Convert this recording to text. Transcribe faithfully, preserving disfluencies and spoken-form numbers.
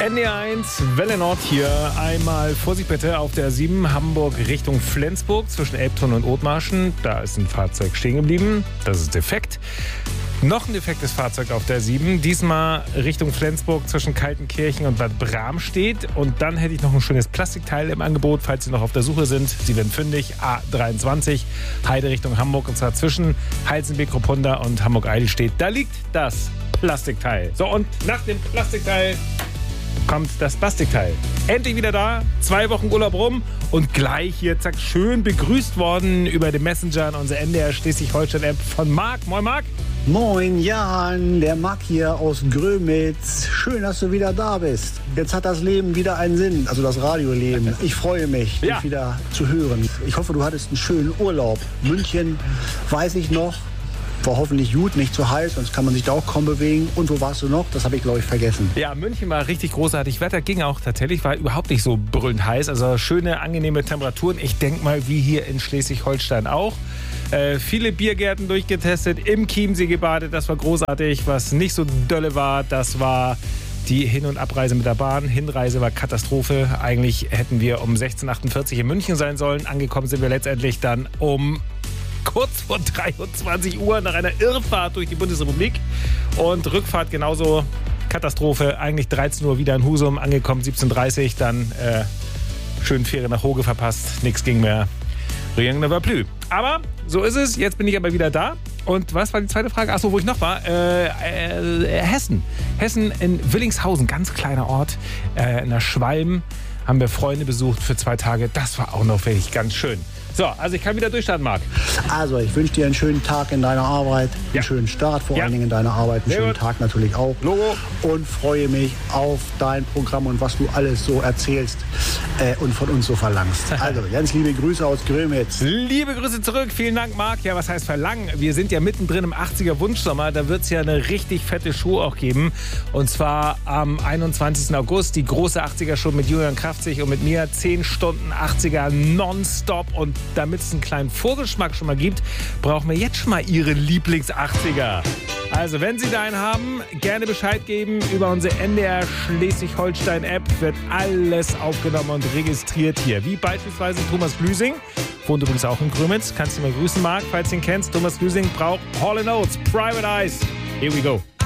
N D R eins, Welle Nord hier. Einmal Vorsicht bitte auf der sieben Hamburg Richtung Flensburg zwischen Elbtunnel und Othmarschen. Da ist ein Fahrzeug stehen geblieben. Das ist defekt. Noch ein defektes Fahrzeug auf der sieben. Diesmal Richtung Flensburg zwischen Kaltenkirchen und Bad Bramstedt. Und dann hätte ich noch ein schönes Plastikteil im Angebot, falls Sie noch auf der Suche sind. Sie werden fündig. A dreiundzwanzig, Heide Richtung Hamburg. Und zwar zwischen Heisenbeek-Ruppunda und Hamburg-Eidelstedt. Da liegt das Plastikteil. So, und nach dem Plastikteil kommt das Plastikteil. Endlich wieder da, zwei Wochen Urlaub rum und gleich hier, zack, schön begrüßt worden über den Messenger an unsere N D R Schleswig-Holstein-App von Marc. Moin, Marc. Moin, Jan, der Marc hier aus Grömitz. Schön, dass du wieder da bist. Jetzt hat das Leben wieder einen Sinn, also das Radioleben. Ich freue mich, Ja. dich wieder zu hören. Ich hoffe, du hattest einen schönen Urlaub. München, weiß ich noch. War hoffentlich gut, nicht zu heiß, sonst kann man sich da auch kaum bewegen. Und wo warst du noch? Das habe ich, glaube ich, vergessen. Ja, München war richtig großartig. Wetter ging auch tatsächlich, war überhaupt nicht so brüllend heiß. Also schöne, angenehme Temperaturen. Ich denke mal, wie hier in Schleswig-Holstein auch. Äh, viele Biergärten durchgetestet, im Chiemsee gebadet, das war großartig. Was nicht so dolle war, das war die Hin- und Abreise mit der Bahn. Hinreise war Katastrophe. Eigentlich hätten wir um sechzehn Uhr achtundvierzig in München sein sollen. Angekommen sind wir letztendlich dann um kurz vor dreiundzwanzig Uhr nach einer Irrfahrt durch die Bundesrepublik. Und Rückfahrt genauso Katastrophe. Eigentlich dreizehn Uhr wieder in Husum, angekommen siebzehn Uhr dreißig, dann äh, schön Fähre nach Hoge verpasst. Nichts ging mehr. Rien ne va plus. Aber so ist es. Jetzt bin ich aber wieder da. Und was war die zweite Frage? Achso, wo ich noch war. Äh, äh, Hessen. Hessen in Willingshausen, ganz kleiner Ort. Äh, in der Schwalm haben wir Freunde besucht für zwei Tage. Das war auch noch wirklich ganz schön. So, also ich kann wieder durchstarten, Marc. Also, ich wünsche dir einen schönen Tag in deiner Arbeit, einen Ja. schönen Start vor Ja. allen Dingen in deiner Arbeit, einen Sehr schönen gut. Tag natürlich auch. Logo. Und freue mich auf dein Programm und was du alles so erzählst äh, und von uns so verlangst. Also, ganz liebe Grüße aus Grömitz. Liebe Grüße zurück. Vielen Dank, Marc. Ja, was heißt verlangen? Wir sind ja mittendrin im achtziger Wunschsommer. Da wird es ja eine richtig fette Show auch geben. Und zwar am einundzwanzigsten August. Die große achtziger-Show mit Julian Kraftzig und mit mir. zehn Stunden achtziger nonstop. Und damit es einen kleinen Vorgeschmack schon mal gibt, brauchen wir jetzt schon mal Ihren Lieblings-achtziger. Also, wenn Sie da einen haben, gerne Bescheid geben. Über unsere N D R Schleswig-Holstein-App wird alles aufgenommen und registriert hier. Wie beispielsweise Thomas Lüsing. Wohnt übrigens auch in Grömitz. Kannst du mal grüßen, Marc, falls du ihn kennst. Thomas Lüsing braucht Hall and Oates, Private Eyes. Here we go.